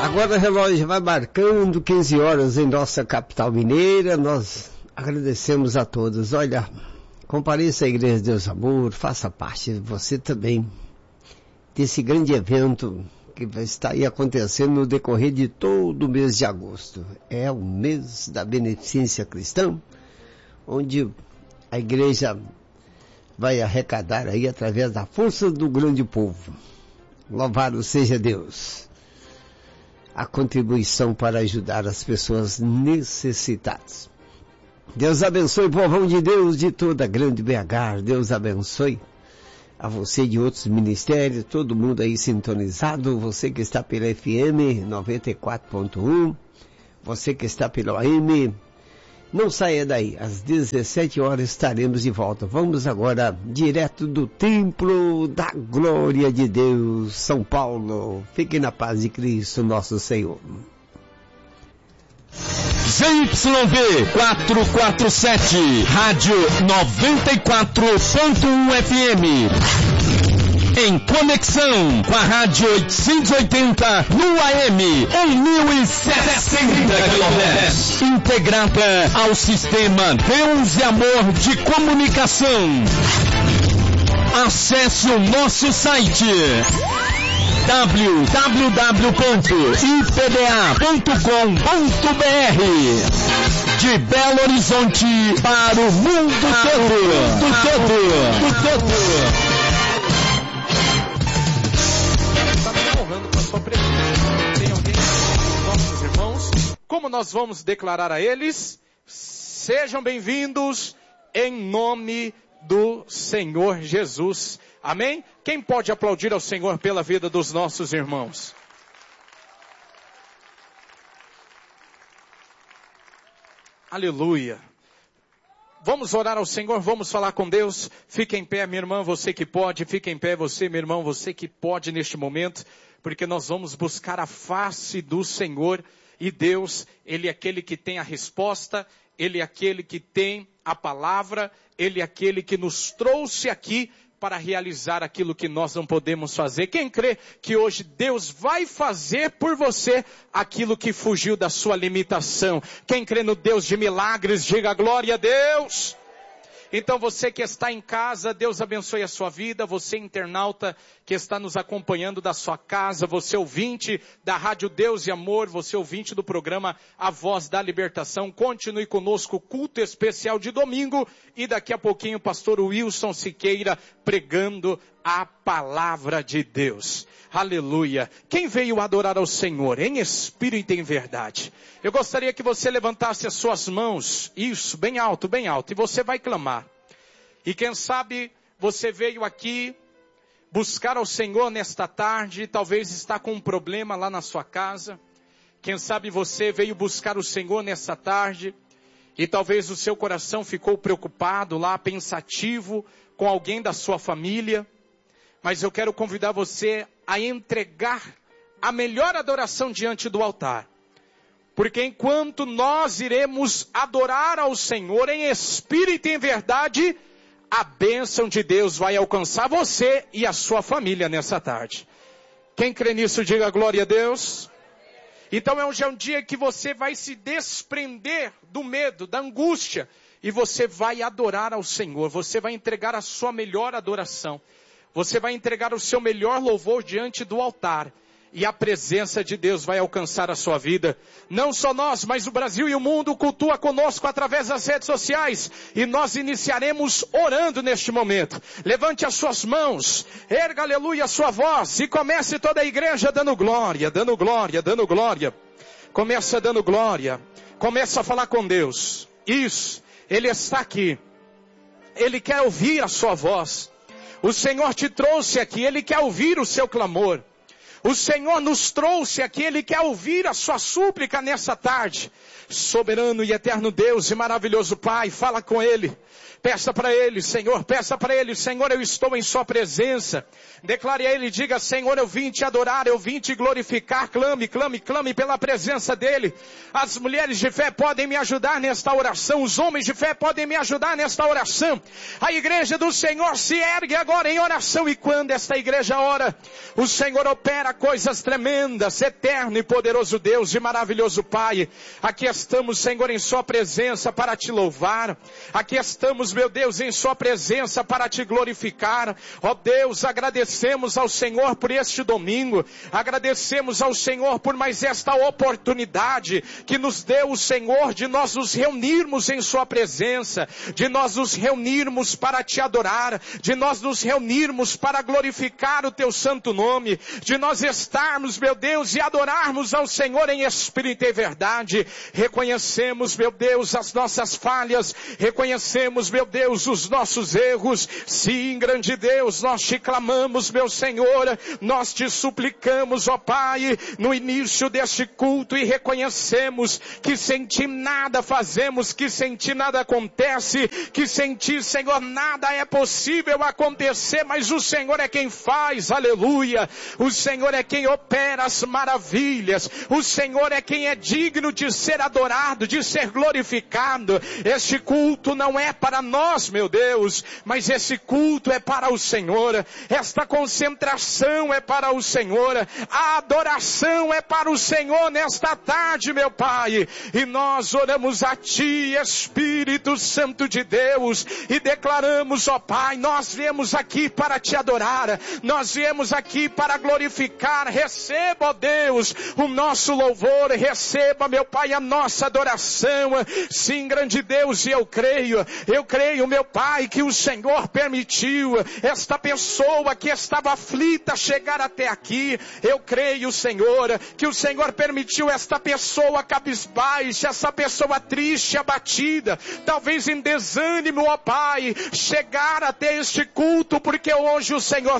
Agora o relógio vai marcando 15 horas em nossa capital mineira. Nós agradecemos a todos. Olha, compareça à Igreja de Deus Amor, faça parte você também desse grande evento que vai estar aí acontecendo no decorrer de todo o mês de agosto. É o mês da beneficência cristã, onde a igreja vai arrecadar aí através da força do grande povo. Louvado seja Deus. A contribuição para ajudar as pessoas necessitadas. Deus abençoe o povão de Deus de toda a grande BH. Deus abençoe a você de outros ministérios, todo mundo aí sintonizado, você que está pela FM 94.1, você que está pelo AM, não saia daí, às 17 horas estaremos de volta. Vamos agora direto do Templo da Glória de Deus, São Paulo. Fiquem na paz de Cristo, nosso Senhor. ZYV 447, Rádio 94.1 FM. Em conexão com a Rádio 880 no AM 1060 kHz. Integrada ao sistema Deus e Amor de Comunicação. Acesse o nosso site www.ipda.com.br. De Belo Horizonte para o mundo todo. Tem alguém, nossos irmãos, como nós vamos declarar a eles? Sejam bem-vindos em nome do Senhor Jesus. Amém? Quem pode aplaudir ao Senhor pela vida dos nossos irmãos? Aleluia. Vamos orar ao Senhor, vamos falar com Deus. Fique em pé, minha irmã, você que pode. Fique em pé, você, meu irmão, você que pode neste momento. Porque nós vamos buscar a face do Senhor. E Deus, Ele é aquele que tem a resposta. Ele é aquele que tem a palavra. Ele é aquele que nos trouxe aqui para realizar aquilo que nós não podemos fazer. Quem crê que hoje Deus vai fazer por você aquilo que fugiu da sua limitação? Quem crê no Deus de milagres, diga glória a Deus. Então você que está em casa, Deus abençoe a sua vida. Você internauta que está nos acompanhando da sua casa, você ouvinte da Rádio Deus e Amor, você ouvinte do programa A Voz da Libertação, continue conosco, culto especial de domingo, e daqui a pouquinho o pastor Wilson Siqueira pregando a palavra de Deus. Aleluia. Quem veio adorar ao Senhor em espírito e em verdade? Eu gostaria que você levantasse as suas mãos, isso, bem alto, e você vai clamar. E quem sabe você veio aqui buscar ao Senhor nesta tarde, talvez está com um problema lá na sua casa. Quem sabe você veio buscar o Senhor nesta tarde e talvez o seu coração ficou preocupado lá, pensativo com alguém da sua família. Mas eu quero convidar você a entregar a melhor adoração diante do altar. Porque enquanto nós iremos adorar ao Senhor em espírito e em verdade, a bênção de Deus vai alcançar você e a sua família nessa tarde. Quem crê nisso, diga glória a Deus. Então hoje é um dia que você vai se desprender do medo, da angústia, e você vai adorar ao Senhor. Você vai entregar a sua melhor adoração. Você vai entregar o seu melhor louvor diante do altar. E a presença de Deus vai alcançar a sua vida. Não só nós, mas o Brasil e o mundo cultua conosco através das redes sociais. E nós iniciaremos orando neste momento. Levante as suas mãos, erga, aleluia, a sua voz. E comece toda a igreja dando glória, dando glória, dando glória. Começa dando glória. Começa a falar com Deus. Isso, Ele está aqui. Ele quer ouvir a sua voz. O Senhor te trouxe aqui, Ele quer ouvir o seu clamor. O Senhor nos trouxe aqui, Ele quer ouvir a sua súplica nessa tarde. Soberano e eterno Deus e maravilhoso Pai, fala com Ele. Peça para Ele, Senhor, peça para Ele, Senhor, eu estou em sua presença. Declare a Ele, diga, Senhor, eu vim te adorar, eu vim te glorificar. Clame, clame, clame pela presença dEle. As mulheres de fé podem me ajudar nesta oração, os homens de fé podem me ajudar nesta oração. A igreja do Senhor se ergue agora em oração, e quando esta igreja ora, o Senhor opera coisas tremendas. Eterno e poderoso Deus e maravilhoso Pai, aqui estamos, Senhor, em sua presença para te louvar. Aqui estamos, meu Deus, em sua presença para te glorificar. Ó Deus, agradecemos ao Senhor por este domingo. Agradecemos ao Senhor por mais esta oportunidade que nos deu o Senhor de nós nos reunirmos em sua presença, de nós nos reunirmos para te adorar, de nós nos reunirmos para glorificar o teu santo nome, de nós estarmos, meu Deus, e adorarmos ao Senhor em espírito e verdade. Reconhecemos, meu Deus, as nossas falhas, reconhecemos, meu Deus, os nossos erros. Sim, grande Deus, nós te clamamos, meu Senhor, nós te suplicamos, ó Pai, no início deste culto, e reconhecemos que sem ti nada fazemos, que sem ti nada acontece, que sem ti, Senhor, nada é possível acontecer, mas o Senhor é quem faz, aleluia. O Senhor é quem opera as maravilhas, o Senhor é quem é digno de ser adorado, de ser glorificado. Este culto não é para nós, meu Deus, mas esse culto é para o Senhor. Esta concentração é para o Senhor, a adoração é para o Senhor nesta tarde, meu Pai. E nós oramos a ti, Espírito Santo de Deus, e declaramos, ó Pai, nós viemos aqui para te adorar, nós viemos aqui para glorificar. Receba, ó Deus, o nosso louvor, receba, meu Pai, a nossa adoração. Sim, grande Deus, e eu creio, meu Pai, que o Senhor permitiu esta pessoa que estava aflita chegar até aqui. Eu creio, Senhor, que o Senhor permitiu esta pessoa cabisbaixa, essa pessoa triste, abatida, talvez em desânimo, ó Pai, chegar até este culto, porque hoje o Senhor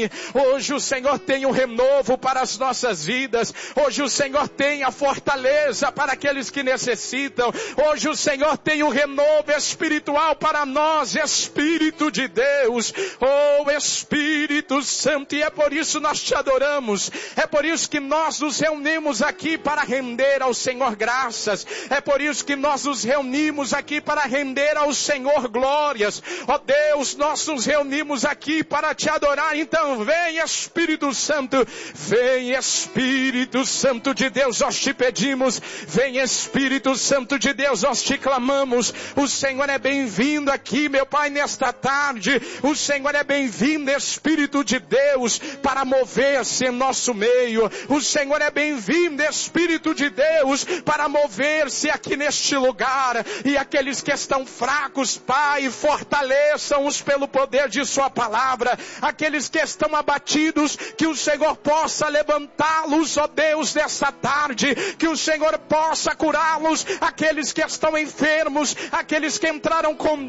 tem um renovo para as nossas vidas. Hoje o Senhor tem a fortaleza para aqueles que necessitam. Hoje o Senhor tem um renovo espiritual para nós, Espírito de Deus, oh Espírito Santo, e é por isso nós te adoramos, é por isso que nós nos reunimos aqui para render ao Senhor graças, é por isso que nós nos reunimos aqui para render ao Senhor glórias. Ó Deus, nós nos reunimos aqui para te adorar. Então vem, Espírito Santo, vem, Espírito Santo de Deus, nós te pedimos, vem, Espírito Santo de Deus, nós te clamamos. O Senhor é bem-vindo aqui, meu Pai, nesta tarde. O Senhor é bem-vindo, Espírito de Deus, para mover-se em nosso meio. O Senhor é bem-vindo, Espírito de Deus, para mover-se aqui neste lugar. E aqueles que estão fracos, Pai, fortaleçam-os pelo poder de sua palavra. Aqueles que estão abatidos, que o Senhor possa levantá-los, ó Deus, nessa tarde. Que o Senhor possa curá-los. Aqueles que estão enfermos, aqueles que entraram com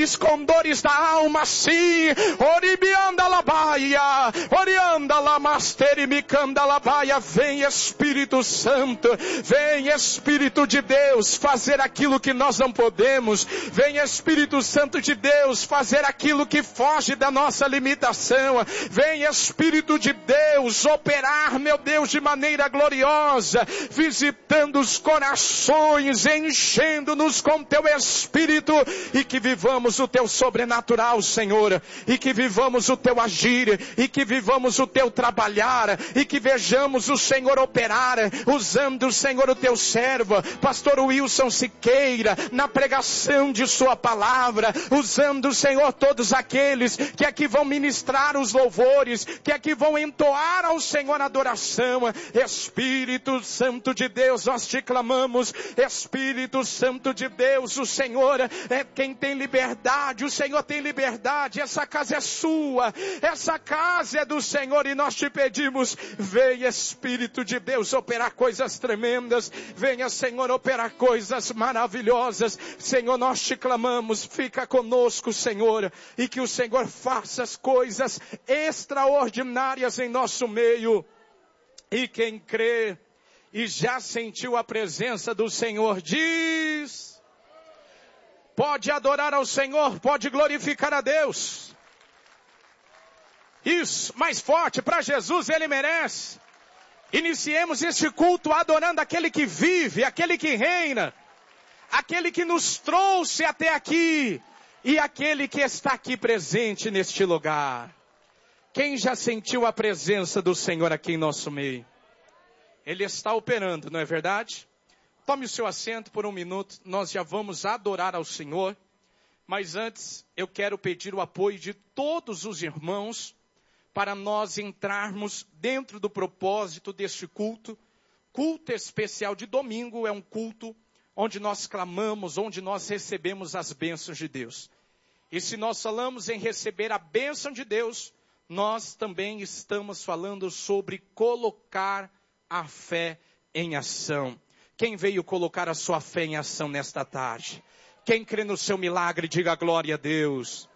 dores da alma, sim. Oribianda labaia, orianda lamasteri micanda labaia. Vem, Espírito Santo, vem, Espírito de Deus, fazer aquilo que nós não podemos. Vem, Espírito Santo de Deus, fazer aquilo que foge da nossa limitação. Vem, Espírito de Deus, operar, meu Deus, de maneira gloriosa, visitando os corações, enchendo-nos com teu Espírito, e que vivamos o teu sobrenatural, Senhor, e que vivamos o teu agir, e que vivamos o teu trabalhar, e que vejamos o Senhor operar, usando, Senhor, o teu servo, pastor Wilson Siqueira, na pregação de sua palavra, usando, Senhor, todos aqueles que aqui vão ministrar os louvores, que aqui vão entoar ao Senhor adoração. Espírito Santo de Deus, nós te clamamos. Espírito Santo de Deus, o Senhor é quem tem liberdade, o Senhor tem liberdade. Essa casa é sua, essa casa é do Senhor, e nós te pedimos, venha, Espírito de Deus, operar coisas tremendas. Venha, Senhor, operar coisas maravilhosas. Senhor, nós te clamamos, fica conosco, Senhor, e que o Senhor faça as coisas extraordinárias em nosso meio. E quem crê e já sentiu a presença do Senhor, diz: Pode adorar ao Senhor, pode glorificar a Deus. Isso, mais forte, para Jesus, Ele merece. Iniciemos este culto adorando aquele que vive, aquele que reina, aquele que nos trouxe até aqui e aquele que está aqui presente neste lugar. Quem já sentiu a presença do Senhor aqui em nosso meio? Ele está operando, não é verdade? Tome o seu assento por um minuto, nós já vamos adorar ao Senhor. Mas antes, eu quero pedir o apoio de todos os irmãos para nós entrarmos dentro do propósito deste culto. Culto especial de domingo é um culto onde nós clamamos, onde nós recebemos as bênçãos de Deus. E se nós falamos em receber a bênção de Deus, nós também estamos falando sobre colocar a fé em ação. Quem veio colocar a sua fé em ação nesta tarde? Quem crê no seu milagre, diga glória a Deus.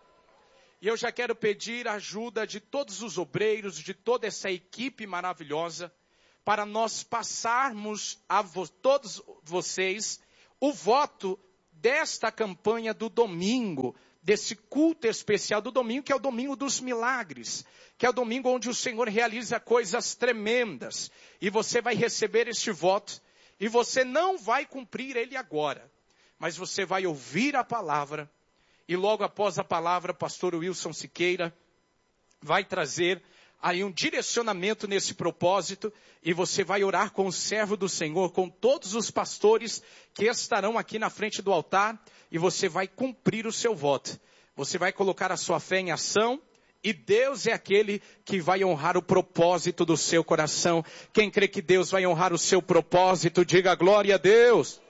E eu já quero pedir a ajuda de todos os obreiros, de toda essa equipe maravilhosa, para nós passarmos a todos vocês o voto desta campanha do domingo, desse culto especial do domingo, que é o domingo dos milagres, que é o domingo onde o Senhor realiza coisas tremendas. E você vai receber este voto, e você não vai cumprir ele agora, mas você vai ouvir a palavra, e logo após a palavra, pastor Wilson Siqueira vai trazer aí um direcionamento nesse propósito, e você vai orar com o servo do Senhor, com todos os pastores que estarão aqui na frente do altar, e você vai cumprir o seu voto. Você vai colocar a sua fé em ação, e Deus é aquele que vai honrar o propósito do seu coração. Quem crê que Deus vai honrar o seu propósito, diga glória a Deus.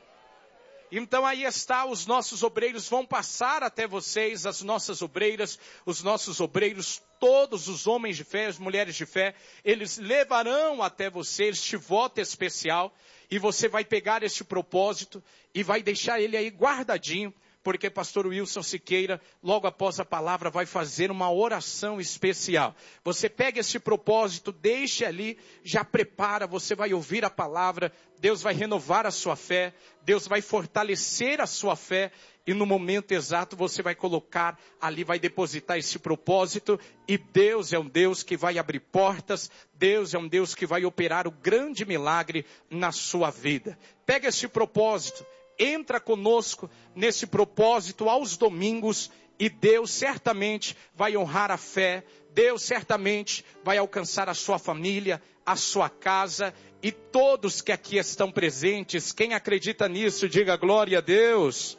Então aí está, os nossos obreiros vão passar até vocês, as nossas obreiras, os nossos obreiros, todos os homens de fé, as mulheres de fé, eles levarão até você este voto especial, e você vai pegar este propósito e vai deixar ele aí guardadinho, porque pastor Wilson Siqueira, logo após a palavra, vai fazer uma oração especial. Você pega esse propósito, deixa ali, já prepara, você vai ouvir a palavra, Deus vai renovar a sua fé, Deus vai fortalecer a sua fé, e no momento exato você vai colocar ali, vai depositar esse propósito, e Deus é um Deus que vai abrir portas, Deus é um Deus que vai operar o grande milagre na sua vida. Pega esse propósito, entra conosco nesse propósito aos domingos, e Deus certamente vai honrar a fé, Deus certamente vai alcançar a sua família, a sua casa, e todos que aqui estão presentes. Quem acredita nisso, diga glória a Deus.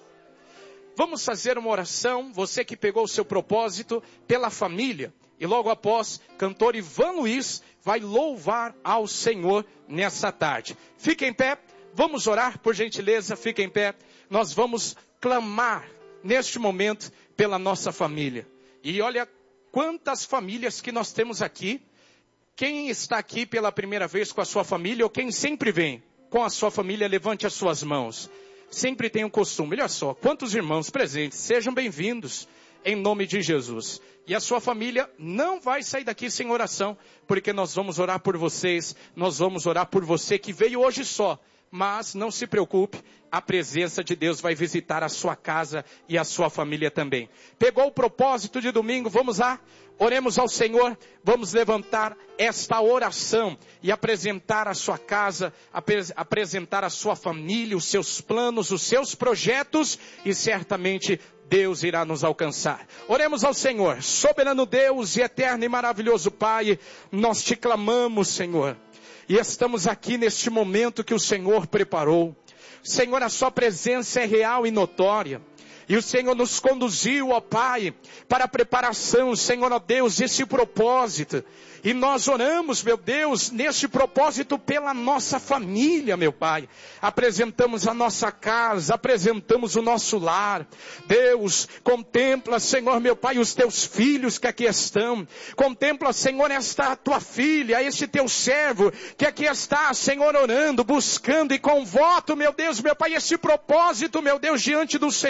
Vamos fazer uma oração, você que pegou o seu propósito, pela família, e logo após, cantor Ivan Luiz vai louvar ao Senhor nessa tarde. Fique em pé. Vamos orar, por gentileza, fique em pé. Nós vamos clamar neste momento pela nossa família. E olha quantas famílias que nós temos aqui. Quem está aqui pela primeira vez com a sua família, ou quem sempre vem com a sua família, levante as suas mãos. Sempre tem um costume, olha só, quantos irmãos presentes, sejam bem-vindos em nome de Jesus. E a sua família não vai sair daqui sem oração, porque nós vamos orar por vocês, nós vamos orar por você que veio hoje só. Mas não se preocupe, a presença de Deus vai visitar a sua casa e a sua família também. Pegou o propósito de domingo? Vamos lá, oremos ao Senhor, vamos levantar esta oração e apresentar a sua casa, apresentar a sua família, os seus planos, os seus projetos, e certamente Deus irá nos alcançar. Oremos ao Senhor. Soberano Deus e eterno e maravilhoso Pai, nós te clamamos, Senhor. E estamos aqui neste momento que o Senhor preparou. Senhor, a sua presença é real e notória. E o Senhor nos conduziu, ó Pai, para a preparação, Senhor, ó Deus, esse propósito. E nós oramos, meu Deus, neste propósito pela nossa família, meu Pai. Apresentamos a nossa casa, apresentamos o nosso lar. Deus, contempla, Senhor, meu Pai, os teus filhos que aqui estão. Contempla, Senhor, esta tua filha, este teu servo que aqui está, Senhor, orando, buscando e com voto, meu Deus, meu Pai, esse propósito, meu Deus, diante do Senhor.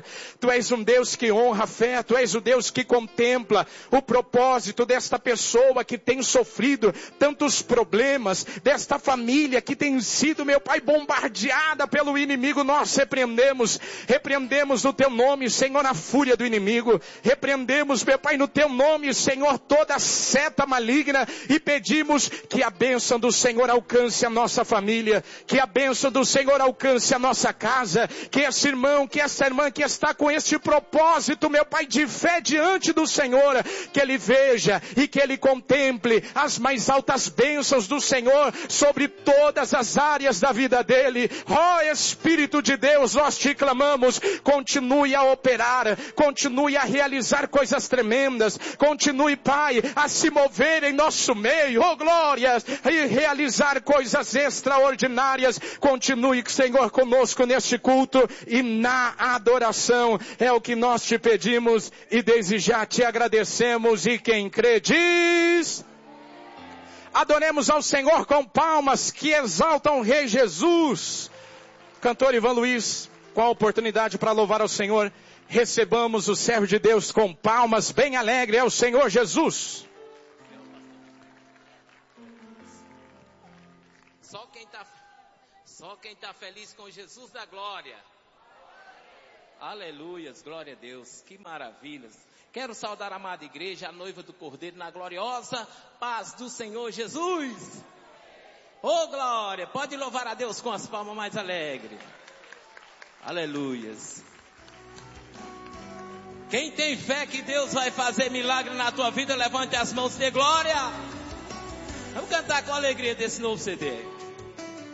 Tu és um Deus que honra a fé, Tu és o Deus que contempla o propósito desta pessoa que tem sofrido tantos problemas, desta família que tem sido, meu Pai, bombardeada pelo inimigo. Nós repreendemos no Teu nome, Senhor, a fúria do inimigo. Repreendemos, meu Pai, no Teu nome, Senhor, toda seta maligna e pedimos que a bênção do Senhor alcance a nossa família, que a bênção do Senhor alcance a nossa casa, que esse irmão, que essa irmã que está com este propósito, meu Pai, de fé diante do Senhor, que ele veja e que ele contemple as mais altas bênçãos do Senhor sobre todas as áreas da vida dele. Ó Espírito de Deus, nós te clamamos, continue a operar, continue a realizar coisas tremendas, continue, Pai, a se mover em nosso meio, oh glórias, e realizar coisas extraordinárias. Continue, Senhor, conosco neste culto e na adoração, é o que nós te pedimos e desde já te agradecemos. E quem crê diz: adoremos ao Senhor com palmas que exaltam o Rei Jesus. Cantor Ivan Luiz, com a oportunidade para louvar ao Senhor, recebamos o servo de Deus com palmas bem alegre ao Senhor Jesus. Só quem está feliz com Jesus da glória. Aleluias, glória a Deus, que maravilhas. Quero saudar a amada igreja, a noiva do Cordeiro, na gloriosa paz do Senhor Jesus. Oh glória, pode louvar a Deus com as palmas mais alegres. Aleluias. Quem tem fé que Deus vai fazer milagre na tua vida, levante as mãos e dê glória. Vamos cantar com alegria desse novo CD.